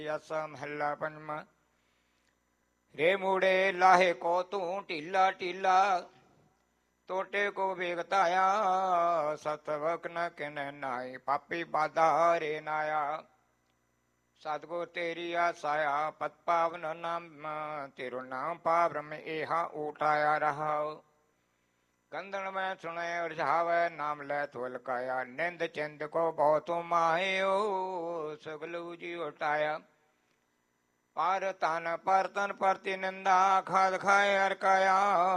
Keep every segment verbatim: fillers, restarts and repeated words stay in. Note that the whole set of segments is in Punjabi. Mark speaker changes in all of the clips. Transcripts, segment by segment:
Speaker 1: ਆਸਾ ਮਹੱਲਾ ਪੰਜਵਾਂ। ਰੇ ਮੂੜੇ ਲਾਹੇ ਕੋ ਤੂੰ ਢੀਲਾ ਢੀਲਾ, ਟੋਟੇ ਕੋ ਵੇਗਤਾਇਆ, ਸਤਵਕ ਨ ਕਿਨ ਨਾਏ, ਪਾਪੀ ਬਾਧਾ ਰੇ ਨਾਇਆ। ਸਤਗੁਰ ਤੇਰੀ ਆਸਾਇਆ, ਪਤ ਪਾਵਨ ਨਾਮ, ਤੇਰੋ ਨਾਮ ਪਾਵਰਮ ਏਹਾ ਊਟਾਇਆ ਰਹਾਉ। ਕੰਦਣ ਮੈਂ ਸੁਣੇ ਰਝਾਵੈ, ਨਾਮ ਲੈ ਤੋ ਲਕਾਇਆ, ਨਿੰਦ ਚਿੰਦ ਕੋ ਬਹੁਤ ਮਾਹਿਓ, ਸਗਲੂ ਜੀ ਉਟਾਇਆ। ਪਰ ਤਨ ਪਰ ਤਨ ਪ੍ਰਤੀ ਨਿੰਦਾ, ਖਾਦ ਖਾਏ ਹਰ ਕਾਇਆ।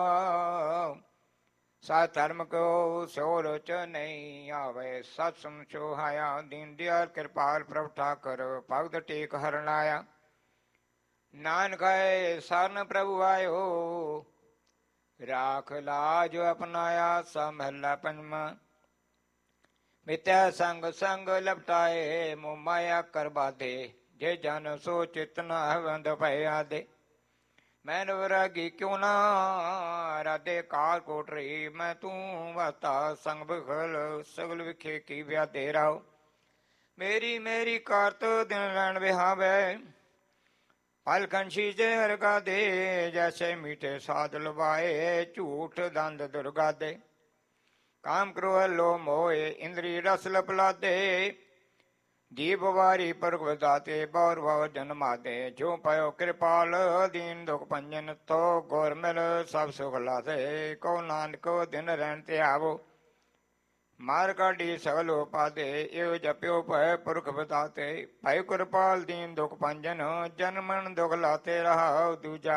Speaker 1: ਸਤ ਧਰਮ ਕੋ ਸੋਰ ਚ ਨਹੀਂ ਆਵੇ, ਸਤ ਸਮ ਸੋਹਾਇਆ। ਦੀਨ ਦਿਆਲ ਕਿਰਪਾਲ ਪ੍ਰਭ ਠਾਕਰ, ਭਗਤ ਟੇਕ ਹਰਨ ਆਇਆ। ਨਾਨਕ ਹੈ ਸਰਨ ਪ੍ਰਭੂ ਆਇਓ, ਰਾਖ ਲਾਜ ਅਪਨਾਇਆ। ਸਾ ਮਹੱਲਾ ਪੰਜਵਾਂ। ਮਿੱਤਿਆ ਸੰਗ ਸੰਗ ਲਪਟਾਏ, ਮੋਹ ਮਾਇਆ ਕਰ ਬਾਧੇ, ਜੇ ਜਨ ਸੋ ਚਿਤ ਨ ਹਵੰਦ ਭੈ ਆਦੇ। ਮੈਂ ਵੈਰਾਗੀ ਕਿਉ ਨਾ ਰਾਧੇ, ਕਾਲ ਕੋਟ ਰਹੀ ਮੈਂ ਤੂੰ ਵਾਤਾ। ਸੰਗ ਬਖਲ ਸਗਲ ਵਿਖੇ ਕੀ ਵਿਆਦੇ ਰਾਓ, ਮੇਰੀ ਮੇਰੀ ਕਰਤ ਦਿਨ ਰਹਿਣ ਵਿਹਾਵੇ। ਫਲ ਕੰਸ਼ੀ ਜੇ ਹਰਗਾ ਦੇ, ਜੈਸੇ ਮੀਠੇ ਸਾਧ ਲਵਾਏ, ਝੂਠ ਦੰਦ ਦੁਰਗਾ ਦੇ। ਕਾਮ ਕ੍ਰੋਧ ਲੋਭ ਮੋਹ ਇੰਦਰੀ ਰਸ ਲਪਲਾਦੇ, ਜੀਵ ਵਾਰੀ ਪਰਗ ਵਧਾਤੇ, ਬੌਰ ਭਵ ਜਨਮਾਦੇ। ਜੋ ਪਇਓ ਕਿਰਪਾਲ ਦੀਨ ਦੁਖ ਭੰਜਨ, ਤੋ ਗੁਰ ਮਿਲ ਸਭ ਸੁਖ ਲਾਦੇ। ਕੋ ਨਾਨਕ ਦਿਨ ਰਹਿਣ ਤੇ ਆਵੋ, ਮਾਰ ਕਾਢੀ ਸਗਲ ਉਪਾਦੇ। ਇਹੋ ਜਪਿਓ ਭੈ ਪੁਰਖ ਬਤਾਤੇ, ਭੈ ਕਿਰਪਾਲ ਦੀਨ ਦੁਖ ਭੰਜਨ, ਜਨਮਨ ਦੁਖ ਲਾਤੇ ਰਹਾਉ ਦੂਜਾ।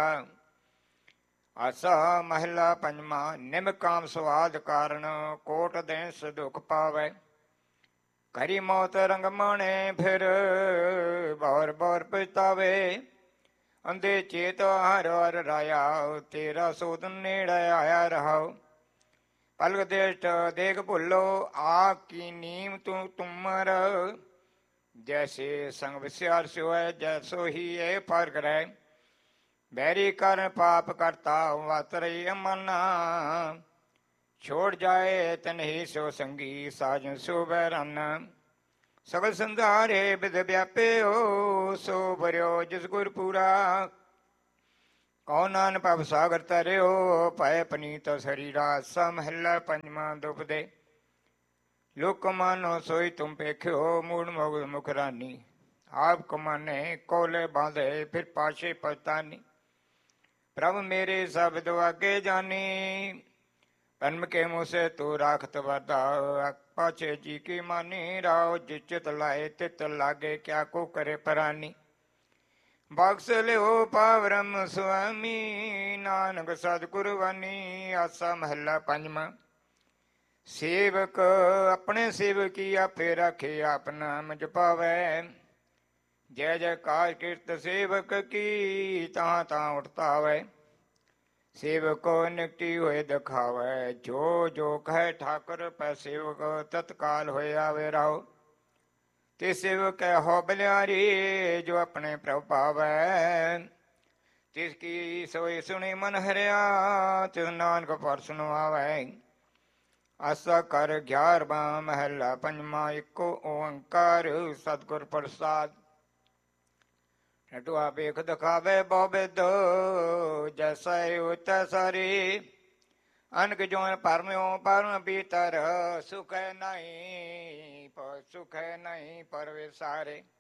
Speaker 1: ਆਸਾ ਮਹਿਲਾ ਪੰਜਵਾਂ। ਨਿਮ ਕਾਮ ਸਵਾਦ ਕਾਰਨ, ਕੋਟ ਦੇਸ ਦੁਖ ਪਾਵੈ। ਕਰੀ ਮੌਤ ਰੰਗ ਮਾਣੇ ਫਿਰ, ਬੌਰ ਬੌਰ ਪਛਤਾਵੇ। ਅੰਧੇ ਚੇਤ ਹਰ ਹਰ ਰਾਇਆ, ਤੇਰਾ ਸੋਧ ਨੇੜੇ ਆਇਆ ਰਹਾਉ। ਪਲਕ ਦੇਸ਼ਟ ਦੇਖ ਭੁੱਲੋ, ਆਪ ਕੀ ਨੀਮ ਤੂੰ ਤੁਮਰ। ਜੈਸੇ ਸੰਗ ਵਿਸਿਆਰ ਸਿਓ ਹੈ, ਜੈਸੋ ਹੀ ਇਹ ਪਰ ਕਰੈ। ਬੈਰੀ ਕਰਨ ਪਾਪ ਕਰਤਾ, ਵਤ ਰਹੀ ਅਮਨਾ। ਛੋੜ ਜਾਏ ਤਨਹੀ ਸੋ ਸੰਗੀ, ਸਾਜਨ ਸੋ ਬੈਰਨ। ਸਗਲ ਸੰਧਾਰੇ ਬਿਦ ਵਿਆਪਿਓ, ਸੋ ਭਰਿਓ ਜਿਸ ਗੁਰ ਪੂਰਾ। ਕਉ ਨਾਨਕ ਭਵ ਸਾਗਰ ਤਰਿਓ, ਭੈ ਪਨੀਤ ਸਰੀਰਾ। ਸਾ ਮਹੱਲਾ ਪੰਜਵਾਂ। ਦੁਪਦੇ ਲੋਕ ਮਾਨੋ ਸੋਈ ਤੁਮ ਪੇਖਿਓ, ਮੂੜ ਮੁਗ ਮੁਖ ਰਾਨੀ। ਆਪ ਕਮਾਨੇ ਕੋਲੇ ਬਾਂਧੇ, ਫਿਰ ਪਾਸ਼ੇ ਪਛਤਾਨੀ। ਪ੍ਰਭ ਮੇਰੇ ਸਬਦ ਆਗੇ ਜਾਨੀ, ਪਰਮ ਕੇ ਮੁँह से तू राखत वरदा। पाछे जी की मानी राव, जिचित लाए तित लागे, क्या को करे परानी। बख्श लियो पावरम स्वामी, नानक सतगुरु वानी। आसा महला पंजवा। सेवक अपने सेवक की आपे राखे, आप नाम जपावै। जय जयकार कीर्त सेवक की, तां तां उठतावै। सेवक को निकटी होए दिखावै, जो जो कहे ठाकुर पै सेवक, तत्काल होए आवे राव। ते सेवक हो बलियारी, जो अपने प्रभु पावै। तिसकी सोई सुनी मन हरिया, तिस नानक पर सुनवावै। आसा कर ग्यारहवां महला पंजवां। इको ओंकार सतगुर प्रसाद। नटुआ बेख दिखावे बहु बिद, जैसा तैसा रे। अनक जोन परम्यो परम भीतर, सुख नहीं सुख नहीं पर विसारे।